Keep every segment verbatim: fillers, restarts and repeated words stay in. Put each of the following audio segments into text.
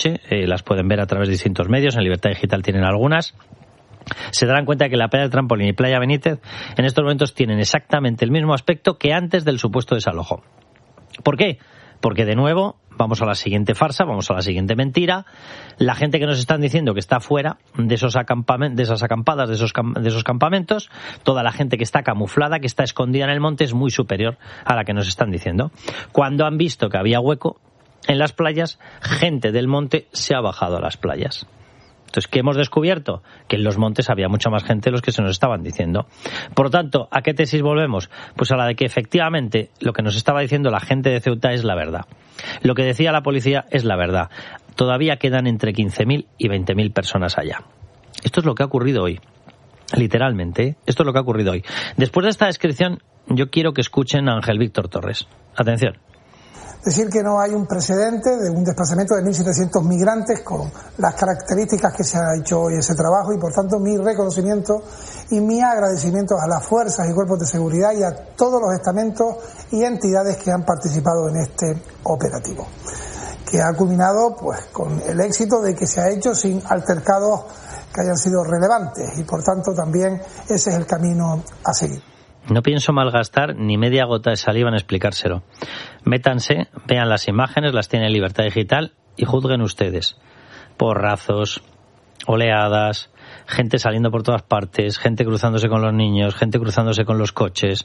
eh, las pueden ver a través de distintos medios, en Libertad Digital tienen algunas. Se darán cuenta que la playa del Trampolín y Playa Benítez en estos momentos tienen exactamente el mismo aspecto que antes del supuesto desalojo. ¿Por qué? Porque de nuevo vamos a la siguiente farsa, vamos a la siguiente mentira. La gente que nos están diciendo que está fuera de esos acampamentos, de esas acampadas, de esos, de esos campamentos, toda la gente que está camuflada, que está escondida en el monte, es muy superior a la que nos están diciendo. Cuando han visto que había hueco en las playas, gente del monte se ha bajado a las playas. Entonces, ¿qué hemos descubierto? Que en los montes había mucha más gente de los que se nos estaban diciendo. Por lo tanto, ¿a qué tesis volvemos? Pues a la de que efectivamente lo que nos estaba diciendo la gente de Ceuta es la verdad. Lo que decía la policía es la verdad. Todavía quedan entre quince mil y veinte mil personas allá. Esto es lo que ha ocurrido hoy. Literalmente, ¿eh? Esto es lo que ha ocurrido hoy. Después de esta descripción, yo quiero que escuchen a Ángel Víctor Torres. Atención. Decir que no hay un precedente de un desplazamiento de mil setecientos migrantes con las características que se ha hecho hoy ese trabajo, y por tanto mi reconocimiento y mi agradecimiento a las fuerzas y cuerpos de seguridad y a todos los estamentos y entidades que han participado en este operativo, que ha culminado pues con el éxito de que se ha hecho sin altercados que hayan sido relevantes, y por tanto también ese es el camino a seguir. No pienso malgastar ni media gota de saliva en explicárselo. Métanse, vean las imágenes, las tiene en Libertad Digital y juzguen ustedes. Porrazos, oleadas, gente saliendo por todas partes, gente cruzándose con los niños, gente cruzándose con los coches.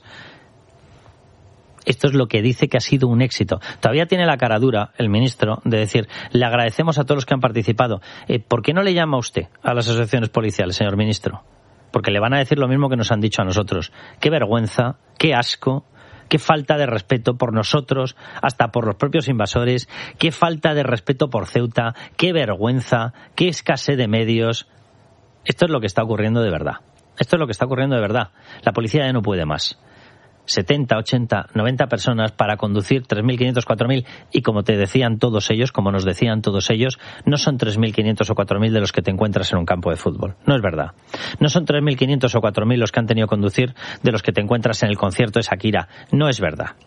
Esto es lo que dice que ha sido un éxito. Todavía tiene la cara dura el ministro de decir, le agradecemos a todos los que han participado. Eh, ¿Por qué no le llama usted a las asociaciones policiales, señor ministro? Porque le van a decir lo mismo que nos han dicho a nosotros. Qué vergüenza, qué asco, qué falta de respeto por nosotros, hasta por los propios invasores, qué falta de respeto por Ceuta, qué vergüenza, qué escasez de medios. Esto es lo que está ocurriendo de verdad. Esto es lo que está ocurriendo de verdad. La policía ya no puede más. setenta, ochenta, noventa personas para conducir tres mil quinientos, cuatro mil, y como te decían todos ellos, como nos decían todos ellos, no son tres mil quinientos o cuatro mil de los que te encuentras en un campo de fútbol. No es verdad. No son tres mil quinientos o cuatro mil los que han tenido que conducir de los que te encuentras en el concierto de Shakira. No es verdad.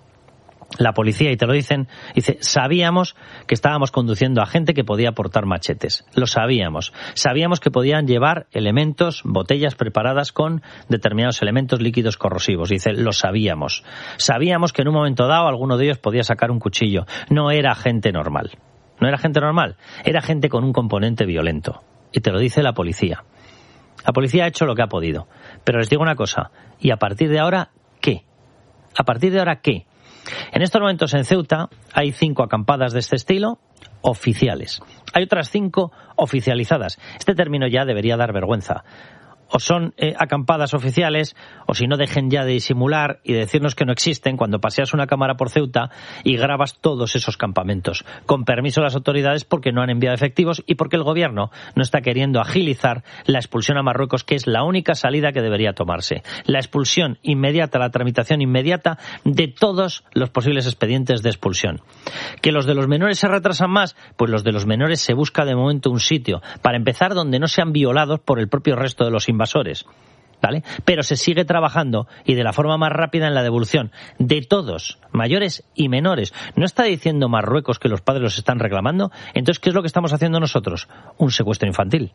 La policía, y te lo dicen, dice, sabíamos que estábamos conduciendo a gente que podía portar machetes. Lo sabíamos. Sabíamos que podían llevar elementos, botellas preparadas con determinados elementos líquidos corrosivos. Dice, lo sabíamos. Sabíamos que en un momento dado alguno de ellos podía sacar un cuchillo. No era gente normal. No era gente normal. Era gente con un componente violento. Y te lo dice la policía. La policía ha hecho lo que ha podido. Pero les digo una cosa. ¿Y a partir de ahora qué? ¿A partir de ahora qué? En estos momentos en Ceuta hay cinco acampadas de este estilo oficiales. Hay otras cinco oficializadas. Este término ya debería dar vergüenza. O son eh, acampadas oficiales, o si no, dejen ya de disimular y de decirnos que no existen cuando paseas una cámara por Ceuta y grabas todos esos campamentos, con permiso de las autoridades, porque no han enviado efectivos y porque el gobierno no está queriendo agilizar la expulsión a Marruecos, que es la única salida que debería tomarse. La expulsión inmediata, la tramitación inmediata de todos los posibles expedientes de expulsión. ¿Que los de los menores se retrasan más? Pues los de los menores se busca de momento un sitio, para empezar, donde no sean violados por el propio resto de los invasores. invasores, ¿vale? Pero se sigue trabajando, y de la forma más rápida, en la devolución de todos, mayores y menores. ¿No está diciendo Marruecos que los padres los están reclamando? Entonces, ¿qué es lo que estamos haciendo nosotros? Un secuestro infantil.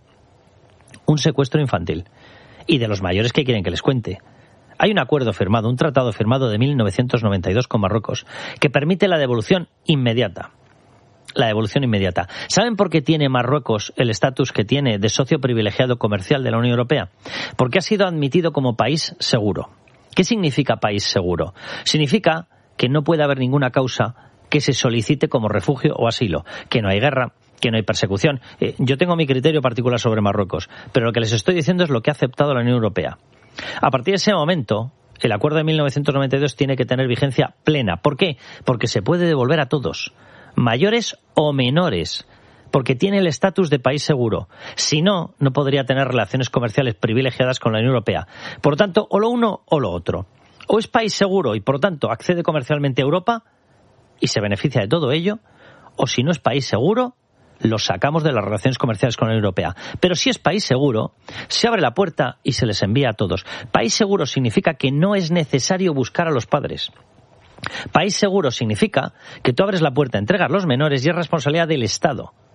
Un secuestro infantil. Y de los mayores, ¿qué quieren que les cuente? Hay un acuerdo firmado, un tratado firmado de mil novecientos noventa y dos con Marruecos, que permite la devolución inmediata. La devolución inmediata. ¿Saben por qué tiene Marruecos el estatus que tiene de socio privilegiado comercial de la Unión Europea? Porque ha sido admitido como país seguro. ¿Qué significa país seguro? Significa que no puede haber ninguna causa que se solicite como refugio o asilo, que no hay guerra, que no hay persecución. Eh, yo tengo mi criterio particular sobre Marruecos, pero lo que les estoy diciendo es lo que ha aceptado la Unión Europea. A partir de ese momento, el acuerdo de mil novecientos noventa y dos tiene que tener vigencia plena. ¿Por qué? Porque se puede devolver a todos, mayores o menores, porque tiene el estatus de país seguro. Si no, no podría tener relaciones comerciales privilegiadas con la Unión Europea. Por lo tanto, o lo uno o lo otro. O es país seguro y, por lo tanto, accede comercialmente a Europa y se beneficia de todo ello, o si no es país seguro, los sacamos de las relaciones comerciales con la Unión Europea. Pero si es país seguro, se abre la puerta y se les envía a todos. País seguro significa que no es necesario buscar a los padres. País seguro significa que tú abres la puerta, entregas los menores y es responsabilidad del Estado